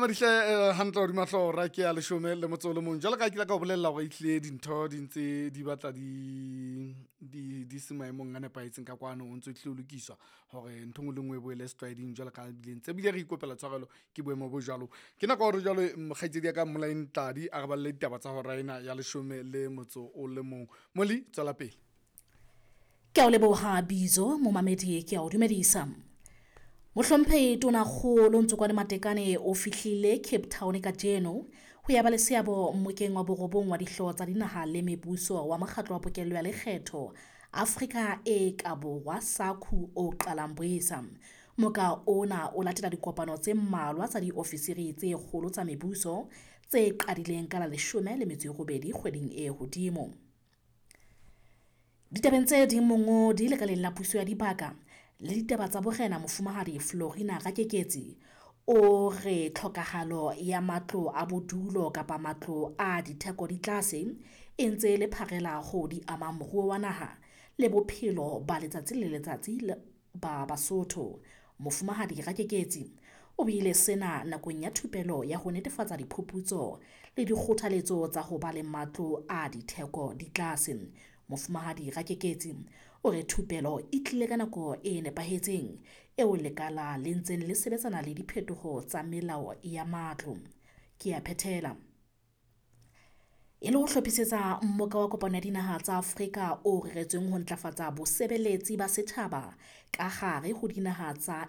Mamadihle hantle di mahlora ke ya leshome le motso le mong jalo ka ke la ka bolella go itlile dintho di ntse di batla di se maemong a nepaetseng ka kwano o ntse tle o lokiswa hore ntho ngwe le ngwe bo ile striding jalo ka bileng tse bile re ikopela tshwarelo ke boemo bo jalo ke na ka hore jalo mokgaitsedi ya ka Mmolaeng Tladi a re balle ditaba tsa ho raina ya leshome le motso o le mong moli tswela pele ke o leboha bizo momamedi ke o dumedisa Mohlomphehi Tonakgolo Ntsokwane Matekane o fihlile Cape Town ka jeno ho ya ba le seabo mmokeng wa borobong wa dihloho tsa dinaha le mebuso wa mokgatlo wa pokello ya lekgetho Afrika e ka borwa SACU o qalang boisa moka ona o latela dikopano tse mmalwa tsa diofisiri tse kgolo tsa mebuso tse qadileng ka la 18 kgweding e hodimo Ditabeng tse ding mongodi lekaleng la puso ya dibaka le ditaba tsa bogena mofumahadi Florina Rakeketsi o re tlhokahalo ya matlo a bodulo kapa matlo a ditheko di tlase e ntse le pharela go di ama moruo wa naha le bophelo ba letsatsi le letsatsi ba Basotho mofumahadi Rakeketsi o bile sena nakong ya thupelo ya ho netefatsa diphuputso le dikgothaletso tsa ho ba le matlo a ditheko di tlase Mofumahadi Rakeketsi o re thupelo e tlile ka nako e nepahetseng eo lekala le ntseng le sebetsana le diphetoho tsa melao ya matlo ke a phethela e le ho hlophisetsa mmoka wa kopano ya dinaha tsa Afrika o reretsweng ho ntlafatsa bosebeletsi ba setjhaba ka gare ho dinaha tsa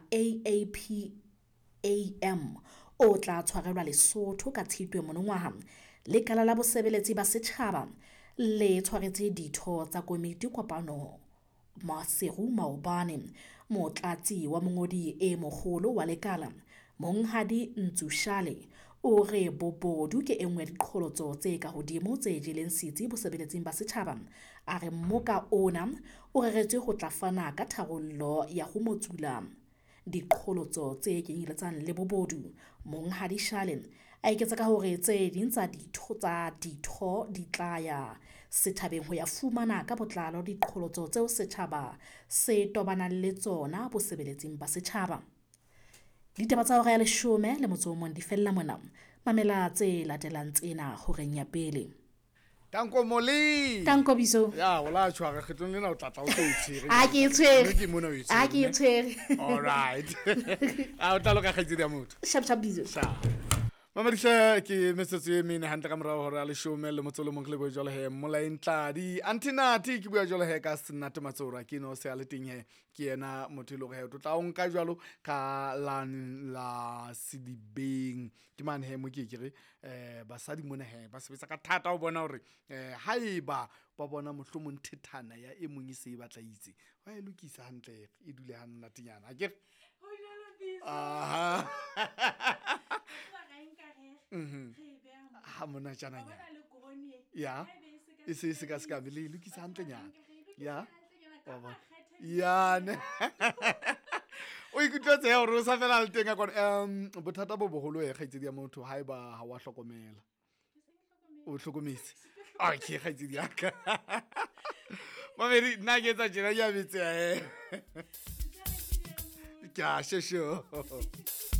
AAPAM o tla tshwarelwa Lesotho ka Tshitwe monongwaha lekala la bosebeletsi ba setjhaba le tshwaretse ditho tsa komiti kopano Maseru Maobane motlatsi wa mongodi e mogolo wa lekala Monghadi Ntsushale o re bobodu ke engwe diqholotso tse ka hodimo tse jeleng sitsi bosebeletsing ba setjhaba a re mmoka ona o reretswe ho tlafana ka tharollo ya ho motsula diqholotso tse kenyeletsang le bobodu Monghadi Shale a iketsa ka hore tse ding tsa ditho di tlaya setjhabeng ho ya fumana ka botlalo diqholotso tseo setjhaba se tobanang le tsona bosebeletsing ba setjhaba ditaba tsa hora ya 10 le motso o mong di fella mona mamela tse latelang tsena horeng ya pele Tanko Moli Tanko biso ya wala tshwara kgetong lena o tlatla o tlo itshire a ke tshwere ke mona o itshire a ke tshwere all right a o tla loka kgaitsedi ya motho shap biso Mamadihle ke metsotso e mene hantle ka morao hore a 10 le motso le mong le bo jole he Mmolaeng Tladi antinati ke bua jole he ka Senate Matsora ke no se a le teng he ke yena motho le go he tla o nka jwalo ka la Sidibeng ke man he mo ke re basadi mona he ba sebetsa ka thata o bona hore haiba ba bona mohlomong thethana ya e mong e se e batla itse wa e lokisa hantle e dule hanatinyana a ke aha ha mona tjana nya ya e se ka le lokisa hantle nya ya wa ya ne o ikutetse ya hore o sa fela le teng a bothata bo boholo e kgaitsedi ya motho haiba ha wa hlokomela o hlokometse okay kgaitsedi ya ka mamedi nna ke tsa jena ya betse ya ka shesho